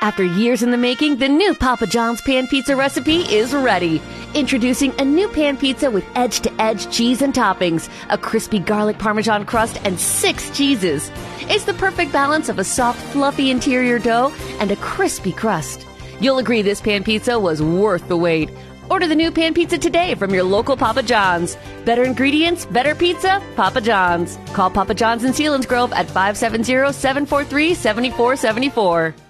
After years in the making, the new Papa John's Pan Pizza recipe is ready. Introducing a new pan pizza with edge-to-edge cheese and toppings, a crispy garlic parmesan crust, and 6 cheeses. It's the perfect balance of a soft, fluffy interior dough and a crispy crust. You'll agree this pan pizza was worth the wait. Order the new pan pizza today from your local Papa John's. Better ingredients, better pizza, Papa John's. Call Papa John's in Selinsgrove at 570-743-7474.